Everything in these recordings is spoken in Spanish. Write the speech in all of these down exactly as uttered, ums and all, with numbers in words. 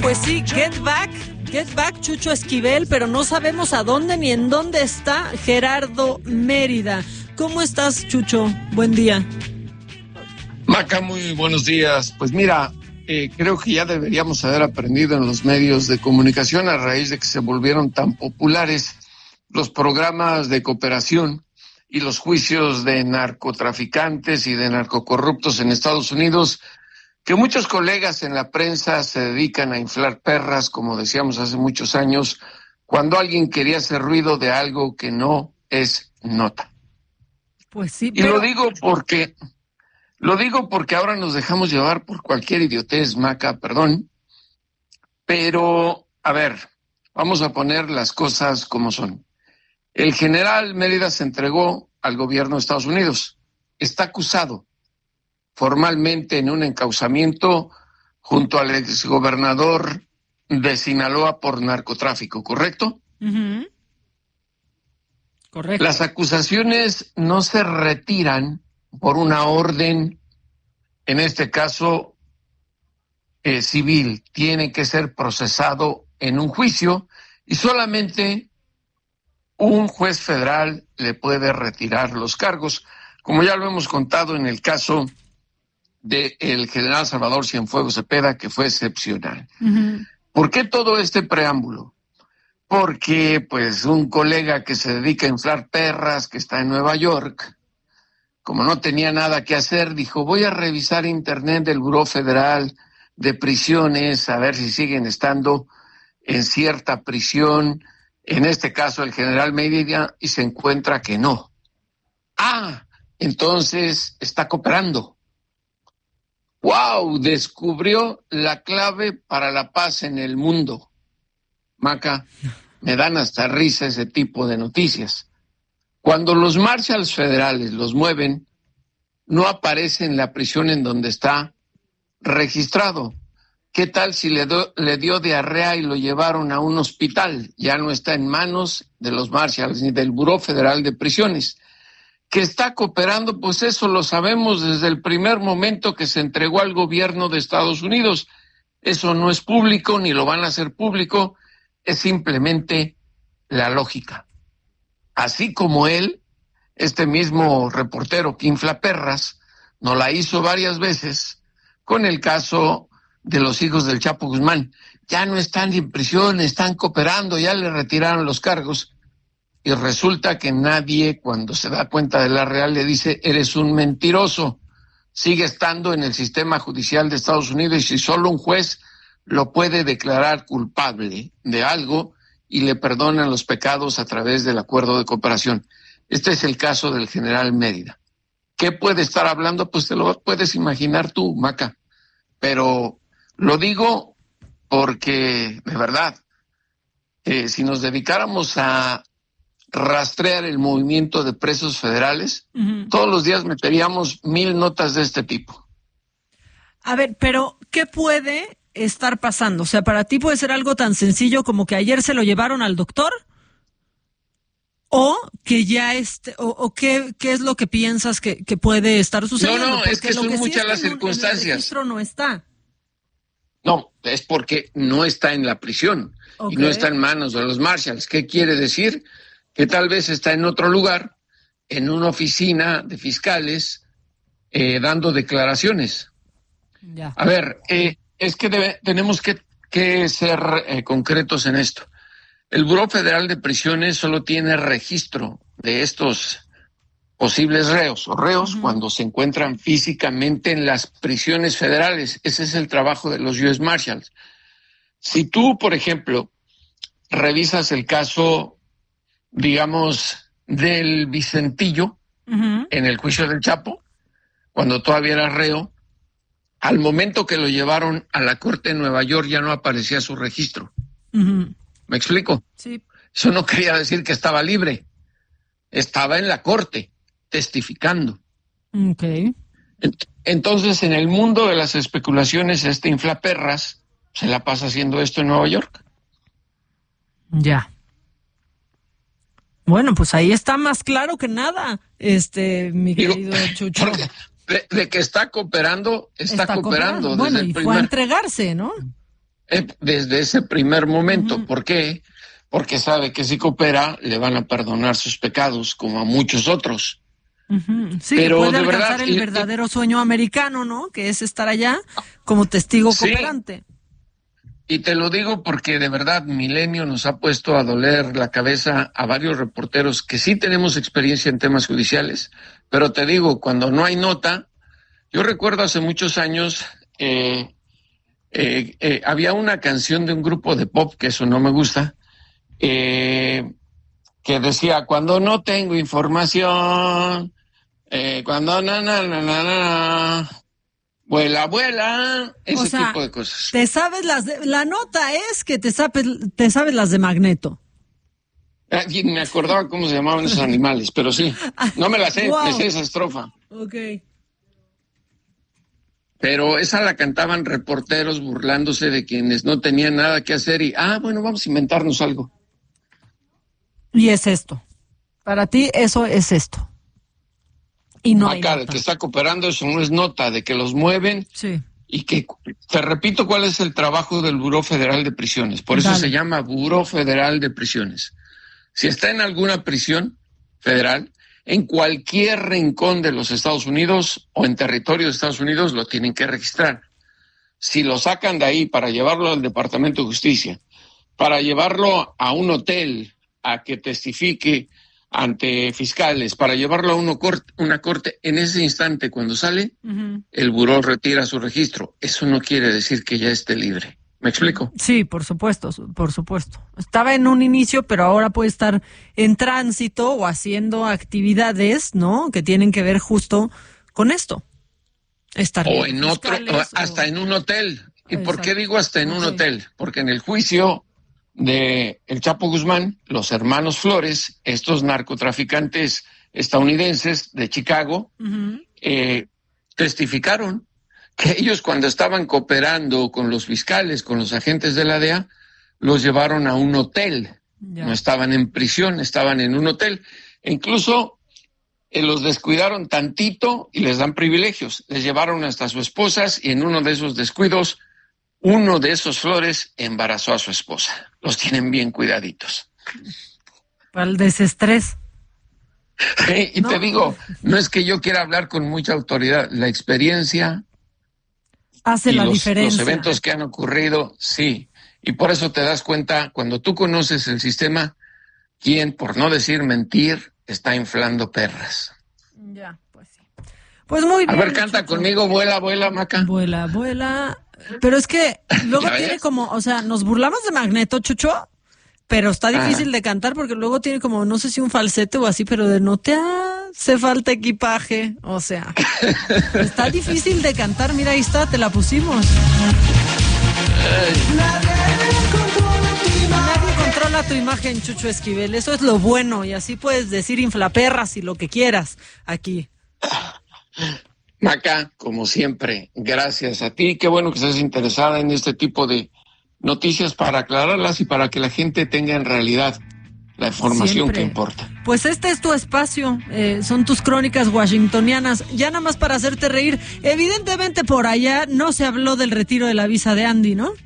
Pues sí, Get Back, Get Back, Chucho Esquivel, pero no sabemos a dónde ni en dónde está Gerardo Mérida. ¿Cómo estás, Chucho? Buen día. Maca, muy buenos días. Pues mira, eh, creo que ya deberíamos haber aprendido en los medios de comunicación a raíz de que se volvieron tan populares los programas de cooperación y los juicios de narcotraficantes y de narcocorruptos en Estados Unidos, que muchos colegas en la prensa se dedican a inflar perras, como decíamos hace muchos años, cuando alguien quería hacer ruido de algo que no es nota. Pues sí, y pero... lo digo porque lo digo porque ahora nos dejamos llevar por cualquier idiotez, Maca, perdón, pero a ver, vamos a poner las cosas como son. El general Mérida se entregó al gobierno de Estados Unidos. Está acusado formalmente en un encauzamiento junto al exgobernador de Sinaloa por narcotráfico, ¿correcto? Uh-huh. Correcto. Las acusaciones no se retiran por una orden, en este caso eh, civil. Tiene que ser procesado en un juicio y solamente un juez federal le puede retirar los cargos, como ya lo hemos contado en el caso del general Salvador Cienfuegos Cepeda, que fue excepcional. Uh-huh. ¿Por qué todo este preámbulo? Porque pues un colega que se dedica a inflar perras, que está en Nueva York, como no tenía nada que hacer, dijo, voy a revisar internet del Buró Federal de Prisiones, a ver si siguen estando en cierta prisión, en este caso el general Mérida, y se encuentra que no. Ah, entonces está cooperando. ¡Wow! Descubrió la clave para la paz en el mundo. Maca, me dan hasta risa ese tipo de noticias. Cuando los marshals federales los mueven, no aparece en la prisión en donde está registrado. ¿Qué tal si le, do, le dio diarrea y lo llevaron a un hospital? Ya no está en manos de los marshals ni del Buró Federal de Prisiones. Que está cooperando, pues eso lo sabemos desde el primer momento que se entregó al gobierno de Estados Unidos. Eso no es público, ni lo van a hacer público, es simplemente la lógica. Así como él, este mismo reportero que infla perras, nos la hizo varias veces con el caso de los hijos del Chapo Guzmán. Ya no están en prisión, están cooperando, ya le retiraron los cargos. Y resulta que nadie, cuando se da cuenta de la real, le dice, eres un mentiroso. Sigue estando en el sistema judicial de Estados Unidos y si solo un juez lo puede declarar culpable de algo y le perdonan los pecados a través del acuerdo de cooperación. Este es el caso del general Mérida. ¿Qué puede estar hablando? Pues te lo puedes imaginar tú, Maca. Pero lo digo porque, de verdad, eh, si nos dedicáramos a rastrear el movimiento de presos federales, uh-huh. todos los días meteríamos mil notas de este tipo. A ver, pero ¿qué puede estar pasando? O sea, ¿para ti puede ser algo tan sencillo como que ayer se lo llevaron al doctor? ¿O que ya este, o, o qué, qué es lo que piensas que, que puede estar sucediendo? No, no, es que son que muchas sí las circunstancias. En el registro no está. No, es porque no está en la prisión okay. y no está en manos de los marshals. ¿Qué quiere decir? Que tal vez está en otro lugar, en una oficina de fiscales, eh, dando declaraciones. Ya. A ver, eh, es que debe, tenemos que, que ser eh, concretos en esto. El Buró Federal de Prisiones solo tiene registro de estos posibles reos o reos uh-huh. cuando se encuentran físicamente en las prisiones federales. Ese es el trabajo de los U S Marshals. Si tú, por ejemplo, revisas el caso, digamos, del Vicentillo, uh-huh. en el juicio del Chapo, cuando todavía era reo, al momento que lo llevaron a la corte de Nueva York ya no aparecía su registro. Uh-huh. ¿Me explico? Sí. Eso no quería decir que estaba libre. Estaba en la corte, testificando. Okay. Entonces, en el mundo de las especulaciones, este inflaperras se la pasa haciendo esto en Nueva York. Ya. Bueno, pues ahí está más claro que nada, este, mi querido Digo, Chucho. De, de que está cooperando, está, está cooperando. cooperando. Bueno, desde y el fue primer... a entregarse, ¿no? eh, desde ese primer momento. Uh-huh. ¿Por qué? Porque sabe que si coopera le van a perdonar sus pecados, como a muchos otros. Uh-huh. Sí, pero puede de alcanzar verdad, el y, verdadero sueño americano, ¿no? Que es estar allá como testigo sí, cooperante. Y te lo digo porque de verdad Milenio nos ha puesto a doler la cabeza a varios reporteros que sí tenemos experiencia en temas judiciales, pero te digo, cuando no hay nota, yo recuerdo hace muchos años, eh, eh, eh, había una canción de un grupo de pop, que eso no me gusta, eh, que decía, cuando no tengo información, eh, cuando na, na, na, na, na, vuela, vuela, ese o sea, tipo de cosas. Te sabes las de, la nota es que te sabes, te sabes las de Magneto. Ah, me acordaba cómo se llamaban esos animales, pero sí, no me la sé, Wow. me sé esa estrofa. Ok. Pero esa la cantaban reporteros burlándose de quienes no tenían nada que hacer y, ah, bueno, vamos a inventarnos algo. Y es esto. Para ti eso es esto. Y no Acá, hay de nota. que está cooperando, eso no es nota, de que los mueven. Sí. Y que, te repito cuál es el trabajo del Buró Federal de Prisiones. Por eso Dale. se llama Buró Federal de Prisiones. Si está en alguna prisión federal, en cualquier rincón de los Estados Unidos o en territorio de Estados Unidos, lo tienen que registrar. Si lo sacan de ahí para llevarlo al Departamento de Justicia, para llevarlo a un hotel a que testifique ante fiscales, para llevarlo a uno corte, una corte, en ese instante cuando sale, uh-huh, el buró retira su registro. Eso no quiere decir que ya esté libre. ¿Me explico? Sí, por supuesto, por supuesto. Estaba en un inicio, pero ahora puede estar en tránsito o haciendo actividades, ¿no? Que tienen que ver justo con esto. Estar o en otro, o hasta o... en un hotel. ¿Y Exacto. por qué digo hasta en okay. un hotel? Porque en el juicio de el Chapo Guzmán, los hermanos Flores, estos narcotraficantes estadounidenses de Chicago, uh-huh, eh, testificaron que ellos cuando estaban cooperando con los fiscales, con los agentes de la D E A, los llevaron a un hotel. Ya. No estaban en prisión, estaban en un hotel. E incluso eh, los descuidaron tantito y les dan privilegios. Les llevaron hasta sus esposas y en uno de esos descuidos, uno de esos Flores embarazó a su esposa. Los tienen bien cuidaditos. Para el desestrés. Sí, y no. te digo, no es que yo quiera hablar con mucha autoridad, la experiencia hace la los, diferencia. Los eventos que han ocurrido, sí. Y por eso te das cuenta, cuando tú conoces el sistema, quién, por no decir mentir, está inflando perras. Ya, pues sí. Pues muy bien. A ver, canta Chucho. Conmigo, vuela, vuela, Maca. Vuela, vuela. Pero es que luego tiene como, o sea, nos burlamos de Magneto, Chucho, pero está difícil ah. de cantar porque luego tiene como, no sé si un falsete o así, pero de no te hace falta equipaje, o sea, está difícil de cantar. Mira, ahí está, te la pusimos. Nadie controla tu imagen, Chucho Esquivel, eso es lo bueno, y así puedes decir inflaperras y lo que quieras aquí. Maca, como siempre, gracias a ti. Qué bueno que estés interesada en este tipo de noticias para aclararlas y para que la gente tenga en realidad la información siempre. Que importa. Pues este es tu espacio, eh, son tus crónicas washingtonianas. Ya nada más para hacerte reír, evidentemente por allá no se habló del retiro de la visa de Andy, ¿no?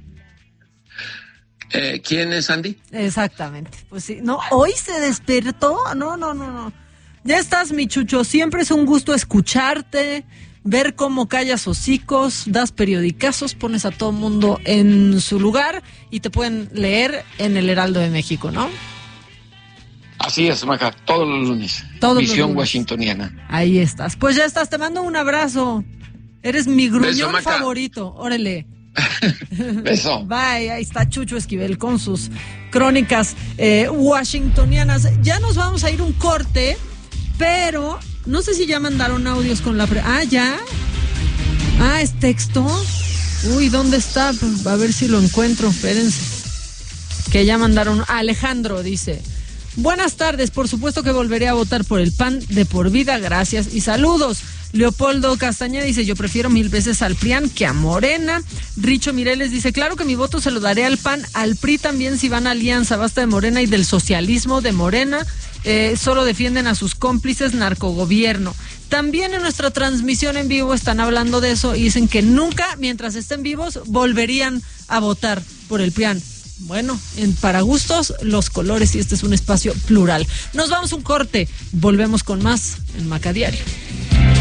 Eh, ¿Quién es Andy? Exactamente, pues sí, no, hoy se despertó, no, no, no, no. Ya estás, mi Chucho, siempre es un gusto escucharte, ver cómo callas hocicos, das periodicazos, pones a todo mundo en su lugar y te pueden leer en el Heraldo de México, ¿no? Así es, Maca, todos los lunes. Todos Visión los lunes. Washingtoniana. Ahí estás. Pues ya estás, te mando un abrazo. Eres mi gruñón Beso, favorito. Órale. Beso. Bye, ahí está Chucho Esquivel con sus crónicas eh, washingtonianas. Ya nos vamos a ir un corte, pero no sé si ya mandaron audios con la... Pre- ah, ¿ya? Ah, ¿es texto? Uy, ¿dónde está? Pues, a ver si lo encuentro, espérense. Que ya mandaron... Ah, Alejandro dice... Buenas tardes, por supuesto que volveré a votar por el P A N de por vida, gracias y saludos. Leopoldo Castañeda dice, yo prefiero mil veces al P R I A N que a Morena. Richo Mireles dice, claro que mi voto se lo daré al P A N, al P R I también si van a alianza, basta de Morena y del socialismo de Morena, eh, solo defienden a sus cómplices narcogobierno. También en nuestra transmisión en vivo están hablando de eso y dicen que nunca, mientras estén vivos, volverían a votar por el P R I A N. Bueno, en para gustos, los colores, y este es un espacio plural. Nos vamos a un corte, volvemos con más en Maca Diario.